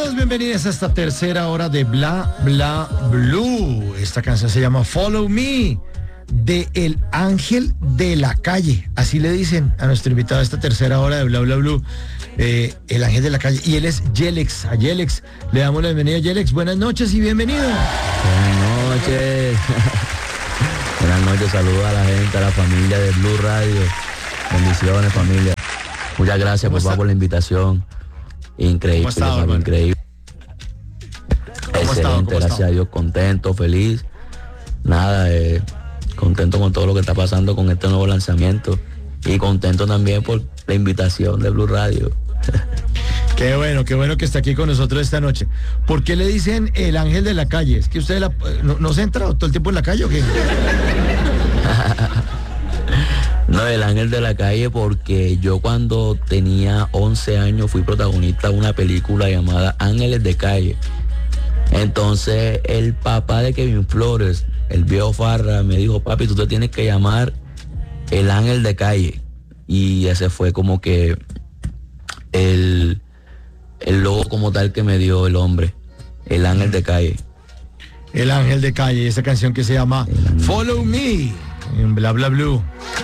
Bienvenidos, bienvenidas a esta tercera hora de Bla Bla Blue. Esta canción se llama Follow Me, de El Ángel de la Calle. Así le dicen a nuestro invitado a esta tercera hora de Bla Bla Blue, El Ángel de la Calle. Y él es Yelex. A Yelex le damos la bienvenida. Yelex, buenas noches y bienvenido. Buenas noches. Buenas noches, saludos a la gente, a la familia de Blue Radio. Bendiciones, familia. Muchas gracias, papá, por la invitación. Increíble, increíble. Excelente, gracias a Dios, contento, feliz. Nada, contento con todo lo que está pasando con este nuevo lanzamiento. Y contento también por la invitación de Blue Radio. Qué bueno que está aquí con nosotros esta noche. ¿Por qué le dicen El Ángel de la Calle? ¿Es que usted no se entra todo el tiempo en la calle o qué? No, El Ángel de la Calle porque yo cuando tenía 11 años fui protagonista de una película llamada Ángeles de Calle. Entonces el papá de Kevin Flores, el viejo Farra, me dijo: papi, tú te tienes que llamar El Ángel de Calle. Y ese fue como que el logo como tal que me dio el hombre, El Ángel de Calle. El Ángel de Calle, esa canción que se llama Follow Me en Bla Bla Blue.